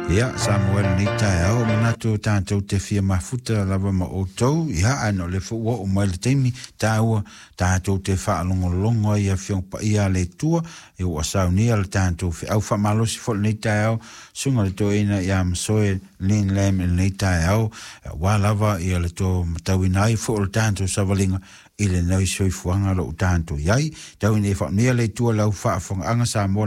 Ia, Samuel ni tae au, manatu tātou te fia mafuta lava ma o tau, ia ano le fu o mai le teimi, tāua tātou te whaalongolongo ia fiong pa ia le tua, e o asau ni al tātou fi au whamalosi fol ni tae au, sunga le tō ina ia msoe lin lem il ni tae au, wā lava ia le tō matawinai fol tātou savalinga, ile nei soi fuanga lo tātou iai, tau ni e whamia le tua lau whaafonga anga Samuel